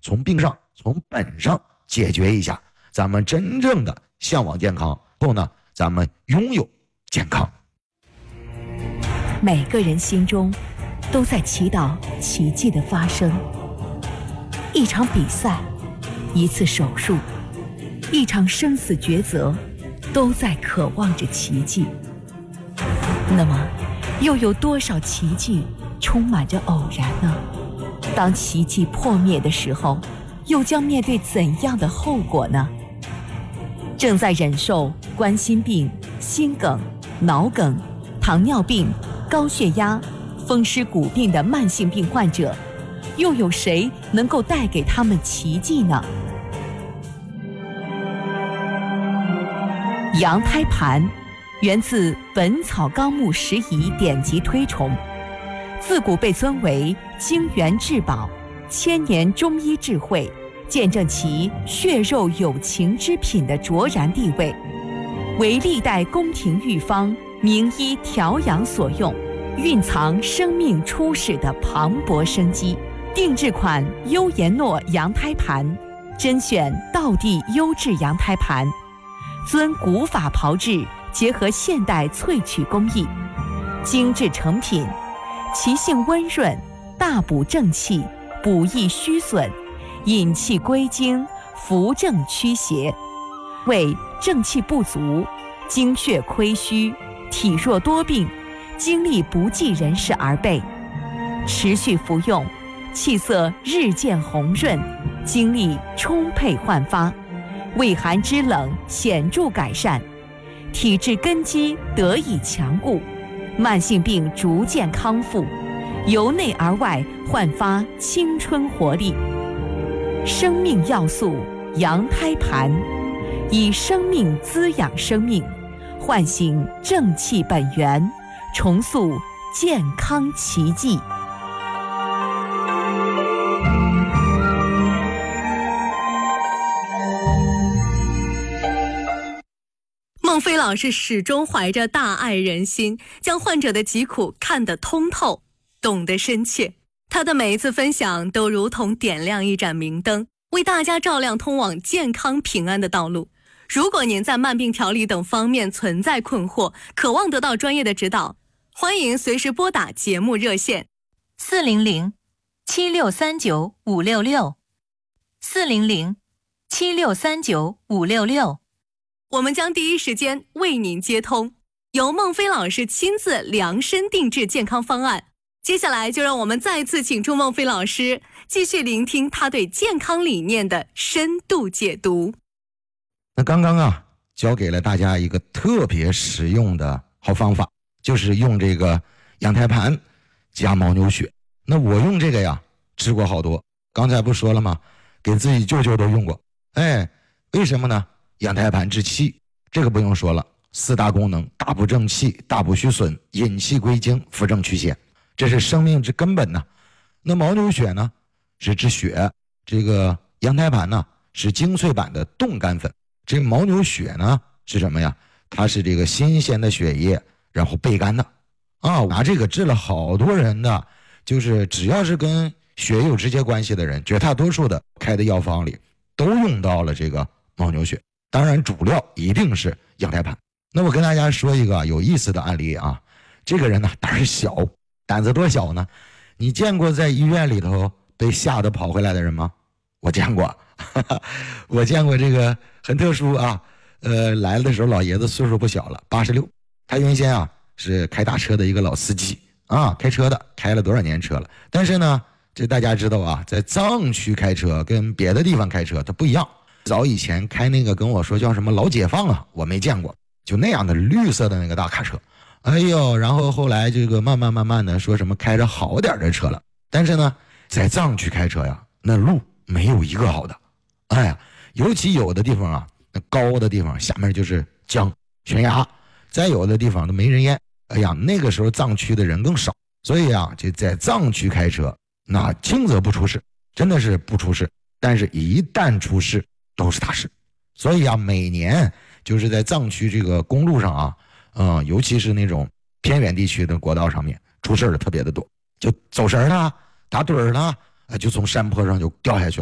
从病上从本上解决一下，咱们真正的向往健康后呢，咱们拥有健康。 每个人心中都在祈祷奇迹的发生。一场比赛，一次手术，一场生死抉择，都在渴望着奇迹。那么，又有多少奇迹充满着偶然呢？当奇迹破灭的时候，又将面对怎样的后果呢？正在忍受冠心病、心梗、脑梗、糖尿病、高血压、风湿骨病的慢性病患者，又有谁能够带给他们奇迹呢？羊胎盘源自《本草纲目拾遗》典籍推崇，自古被尊为精元至宝，千年中医智慧，见证其血肉有情之品的卓然地位，为历代宫廷御方、名医调养所用，蕴藏生命初始的磅礴生机。定制款优颜诺羊胎盘，甄选道地优质羊胎盘，遵古法炮制，结合现代萃取工艺，精致成品，其性温润，大补正气，补益虚损，引气归经，扶正驱邪，为正气不足、精血亏虚、体弱多病、精力不济人士而备。持续服用，气色日渐红润，精力充沛焕发，胃寒肢冷显著改善，体质根基得以强固，慢性病逐渐康复，由内而外焕发青春活力。生命要素羊胎盘，以生命滋养生命，唤醒正气本源，重塑健康奇迹。 孟非老师始终怀着大爱人心，将患者的疾苦看得通透，懂得深切。他的每一次分享都如同点亮一盏明灯，为大家照亮通往健康平安的道路。如果您在慢病调理等方面存在困惑，渴望得到专业的指导，欢迎随时拨打节目热线 400-7639-566，400-7639-566， 我们将第一时间为您接通，由孟非老师亲自量身定制健康方案。接下来就让我们再次请出孟非老师，继续聆听他对健康理念的深度解读。 那刚刚教给了大家一个特别实用的好方法，就是用这个羊胎盘加牦牛血。那我用这个治过好多，刚才不说了吗？给自己舅舅都用过。为什么呢？羊胎盘治气，这个不用说了，4大功能：大补正气，大补虚损，引气归经，扶正驱邪，这是生命之根本呢。那牦牛血呢是治血，这个羊胎盘呢是精粹版的冻干粉。这个牦牛血呢是什么呀？它是这个新鲜的血液然后焙干的拿这个治了好多人的，就是只要是跟血有直接关系的人，绝大多数的开的药方里都用到了这个牦牛血。当然主料一定是羊胎盘。那我跟大家说一个有意思的案例这个人呢胆儿小，胆子多小呢？你见过在医院里头被吓得跑回来的人吗？我见过我见过，这个很特殊来的时候老爷子岁数不小了，86，他原先是开大车的一个老司机开车的，开了多少年车了。但是呢，这大家知道在藏区开车跟别的地方开车它不一样。早以前开那个跟我说叫什么老解放我没见过，就那样的绿色的那个大卡车。然后后来这个慢慢的说什么开着好点的车了。但是呢，在藏区开车那路没有一个好的。尤其有的地方那高的地方下面就是江悬崖，再有的地方都没人烟。那个时候藏区的人更少，所以就在藏区开车那轻则不出事，真的是不出事，但是一旦出事都是大事。所以每年就是在藏区这个公路上尤其是那种偏远地区的国道上面出事的特别的多，就走神了，打盹了就从山坡上就掉下去了。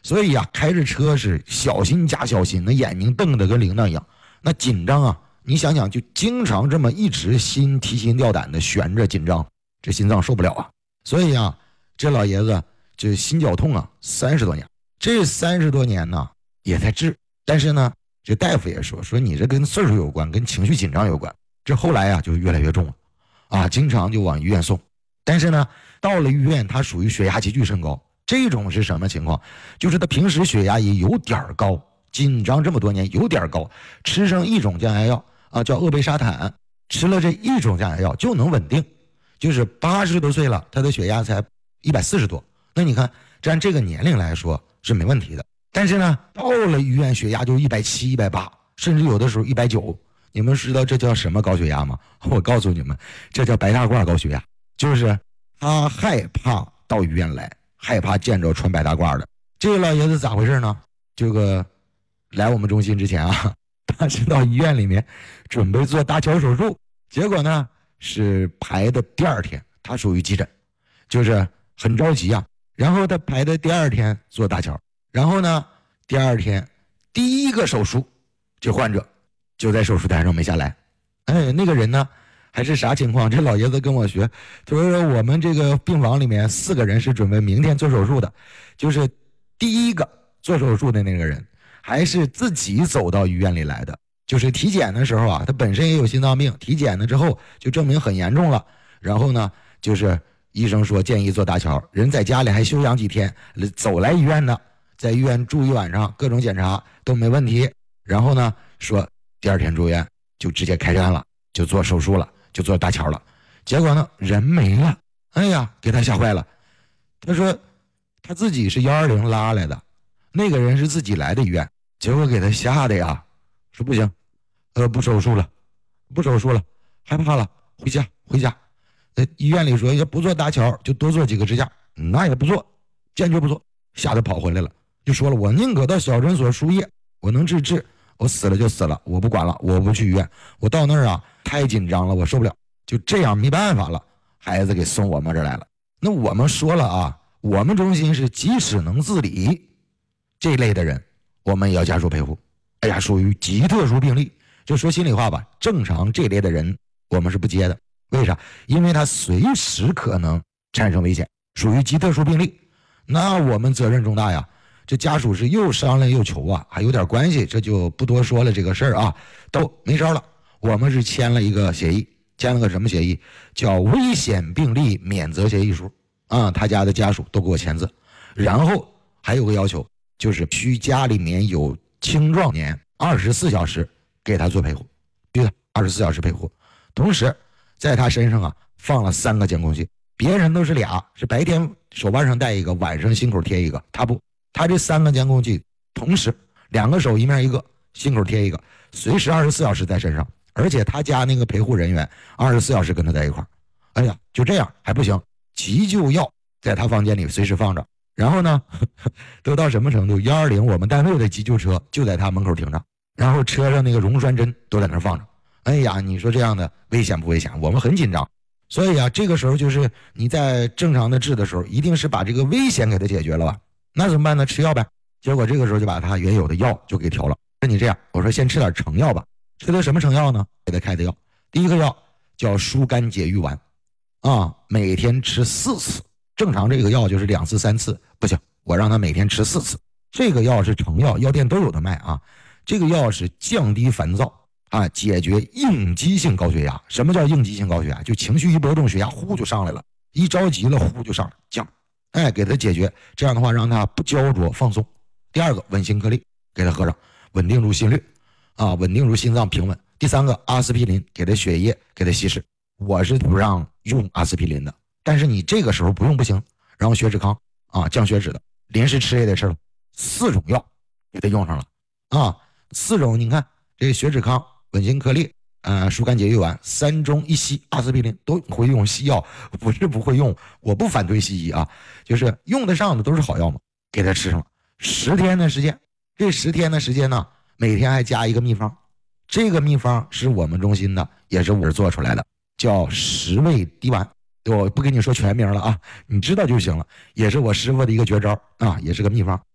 所以啊，开着车是小心加小心，那眼睛瞪得跟铃铛一样，那紧张啊！你想想，就经常这么一直提心吊胆的悬着紧张，这心脏受不了啊！所以啊，这老爷子这心绞痛啊，30多年，这30多年呢也在治，但是呢，这大夫也说你这跟岁数有关，跟情绪紧张有关。这后来啊就越来越重了，啊，经常就往医院送。但是呢，到了医院，他属于血压急剧升高。这种是什么情况？就是他平时血压也有点高，紧张这么多年有点高，吃上一种降压药啊，叫鄂贝沙坦，吃了这一种降压药就能稳定。就是80多岁了，他的血压才140多。那你看，按这个年龄来说是没问题的。但是呢，到了医院血压就170、180，甚至有的时候190。你们知道这叫什么高血压吗？我告诉你们，这叫白大褂高血压。就是他害怕到医院来，害怕见着穿白大褂的。这个老爷子咋回事呢？这个来我们中心之前啊，他是到医院里面准备做搭桥手术，结果呢是排的第2天，他属于急诊，就是很着急啊。然后他排的第2天做搭桥，然后呢第2天第1个手术，这患者就在手术台上没下来。哎，那个人呢还是啥情况？这老爷子跟我学，他说我们这个病房里面4个人是准备明天做手术的，就是第1个做手术的那个人还是自己走到医院里来的。就是体检的时候啊，他本身也有心脏病，体检了之后就证明很严重了，然后呢就是医生说建议做搭桥，人在家里还休养几天，走来医院的，在医院住1晚上，各种检查都没问题，然后呢说第2天住院就直接开战了，就做手术了，就做搭桥了。结果呢人没了，哎呀给他吓坏了。他说他自己是120拉来的，那个人是自己来的医院，结果给他吓的呀，说不行，不手术了，不手术了，害怕了，回家。医院里说要不做搭桥就多做几个支架，那也不做，坚决不做，吓得跑回来了，就说了我宁可到小诊所输液，我能治，我死了就死了，我不管了，我不去医院，我到那儿啊太紧张了，我受不了，就这样没办法了，孩子给送我们这儿来了。那我们说了啊，我们中心是即使能自理这类的人，我们也要家属陪护。哎呀，属于极特殊病例，就说心里话吧，正常这类的人我们是不接的。为啥？因为他随时可能产生危险，属于极特殊病例，那我们责任重大呀。这家属是又商量又求啊，还有点关系，这就不多说了这个事儿啊，都没招了。我们是签了一个协议，签了个什么协议？叫危险病例免责协议书啊，他家的家属都给我签字。然后还有个要求，就是需家里面有青壮年24小时给他做陪护，对的，24小时陪护。同时在他身上啊放了3个监控器，别人都是俩，是白天手腕上戴一个，晚上心口贴一个，他不，他这3个监控器同时2个手一面一个，心口贴一个，随时24小时在身上，而且他家那个陪护人员24小时跟他在一块儿。哎呀，就这样还不行，急救药在他房间里随时放着。然后呢都到什么程度？120我们单位的急救车就在他门口停着，然后车上那个溶栓针都在那儿放着。哎呀，你说这样的危险不危险？我们很紧张。所以啊，这个时候就是你在正常的治的时候，一定是把这个危险给他解决了吧？那怎么办呢？吃药呗。结果这个时候就把他原有的药就给调了。那你这样，我说先吃点成药吧。吃的什么成药呢？给他开的药，第1个药叫疏肝解郁丸啊，每天吃4次。正常这个药就是2次3次，不行，我让他每天吃4次。这个药是成药，药店都有的卖啊。这个药是降低烦躁啊，解决应激性高血压。什么叫应激性高血压？就情绪一波动，血压呼就上来了，一着急了呼就上来降，哎，给他解决。这样的话让他不焦灼放松。第2个稳心颗粒给他喝上，稳定住心率啊，稳定住心脏平稳。第3个阿司匹林给他血液给他稀释。我是不让用阿司匹林的，但是你这个时候不用不行，然后血脂康啊，降血脂的临时吃也得吃了。4种药给他用上了啊，4种你看这血脂康、稳心颗粒、疏肝解郁丸，3中1西，阿司匹林都会用西药，不是不会用，我不反对西医啊，就是用得上的都是好药嘛，给他吃上了。10天的时间，这10天的时间呢，每天还加一个秘方，这个秘方是我们中心的，也是我做出来的，叫10味滴丸。我不跟你说全名了啊，你知道就行了，也是我师傅的一个绝招啊，也是个秘方。